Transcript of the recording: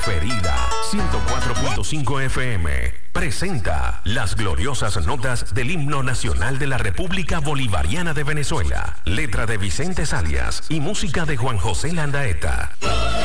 Ferida 104.5 FM presenta las gloriosas notas del himno nacional de la República Bolivariana de Venezuela, letra de Vicente Salias y música de Juan José Landaeta.